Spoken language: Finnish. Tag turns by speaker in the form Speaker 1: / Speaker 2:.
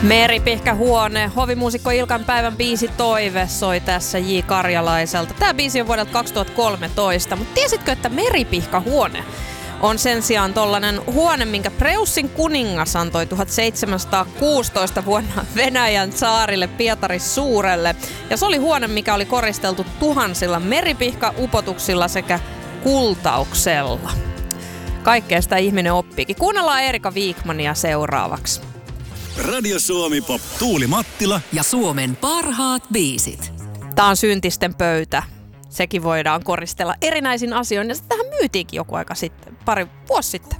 Speaker 1: Meripihkähuone, hovimuusikko Ilkan päivän biisi Toive soi tässä J. Karjalaiselta. Tämä biisi on vuodelta 2013, mutta tiesitkö, että Meripihkähuone on sen sijaan tollainen huone, minkä Preussin kuningas antoi 1716 vuonna Venäjän tsaarille Pietari Suurelle. Ja se oli huone, mikä oli koristeltu tuhansilla meripihkaupotuksilla sekä kultauksella. Kaikkea sitä ihminen oppiikin. Kuunnellaan Erika Wikmania seuraavaksi.
Speaker 2: Radio Suomi Pop, Tuuli Mattila
Speaker 3: ja Suomen parhaat biisit.
Speaker 1: Tää on syntisten pöytä. Sekin voidaan koristella erinäisin asioin. Ja tähän myytiinkin joku aika sitten, vuosi sitten.